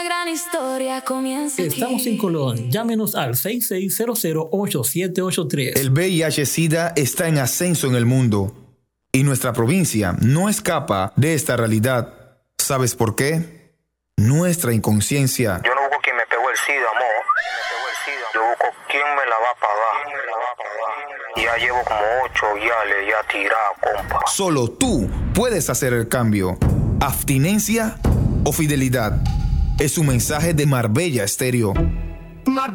Gran historia comienza aquí. Estamos en Colón. Llámenos al 6600-8783. El VIH-Sida está en ascenso en el mundo y nuestra provincia no escapa de esta realidad. ¿Sabes por qué? Nuestra inconsciencia. Yo no busco quien me pegó el SIDA, amor. Yo busco quién me la va a pagar. Ya llevo como 8 yales ya tirado, compa. Solo tú puedes hacer el cambio. Abstinencia o fidelidad. Es un mensaje de Marbella Estéreo.